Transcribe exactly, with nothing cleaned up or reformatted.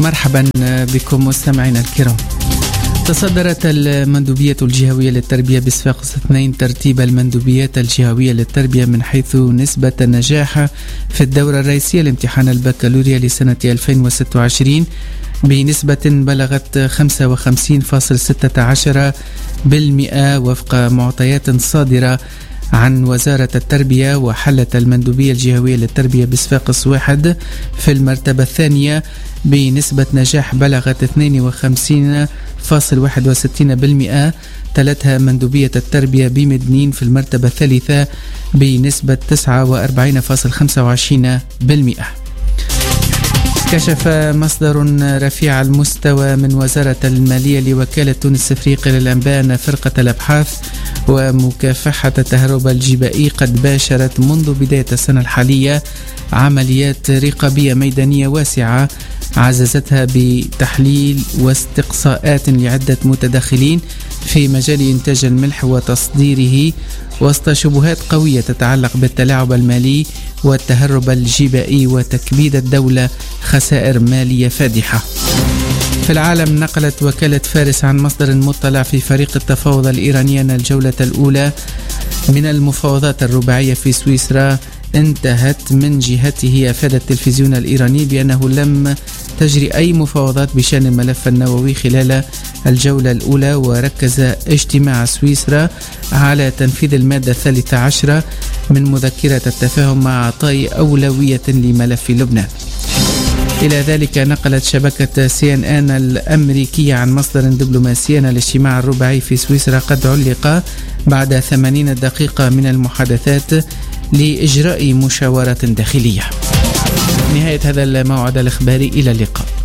مرحبا بكم مستمعينا الكرام. تصدرت المندوبية الجهوية للتربية بصفاقس اثنين ترتيب المندوبيات الجهوية للتربية من حيث نسبة النجاح في الدورة الرئيسية لامتحان البكالوريا لسنة ألفين وستة وعشرين بنسبة بلغت خمسة وخمسين فاصلة ستة عشر بالمئة وفق معطيات صادرة عن وزارة التربية. وحلت المندوبية الجهوية للتربية بصفاقس واحد في المرتبة الثانية بنسبة نجاح بلغت اثنين وخمسين فاصلة واحد وستين بالمئة. تلتها مندوبية التربية بمدنين في المرتبة الثالثة بنسبة تسعة وأربعين فاصلة خمسة وعشرين بالمئة. كشف مصدر رفيع المستوى من وزارة المالية لوكالة تونس الأفريقية للأنباء أن فرقة الأبحاث ومكافحة التهرب الجبائي قد باشرت منذ بداية السنة الحالية عمليات رقابية ميدانية واسعة عززتها بتحليل واستقصاءات لعدة متداخلين في مجال إنتاج الملح وتصديره وسط شبهات قوية تتعلق بالتلاعب المالي والتهرب الجبائي وتكبيد الدولة خسائر مالية فادحة. في العالم، نقلت وكالة فارس عن مصدر مطلع في فريق التفاوض الإيراني أن الجولة الأولى من المفاوضات الرباعية في سويسرا انتهت. من جهته أفاد التلفزيون الإيراني بأنه لم تجري أي مفاوضات بشأن الملف النووي خلال الجولة الأولى، وركز اجتماع سويسرا على تنفيذ المادة الثالثة عشرة من مذكرة التفاهم مع إعطاء أولوية لملف لبنان. إلى ذلك، نقلت شبكة سي إن إن الأمريكية عن مصدر دبلوماسي أن الاجتماع الرباعي في سويسرا قد علق بعد ثمانين دقيقة من المحادثات لإجراء مشاورات داخلية. نهاية هذا الموعد الإخباري، إلى اللقاء.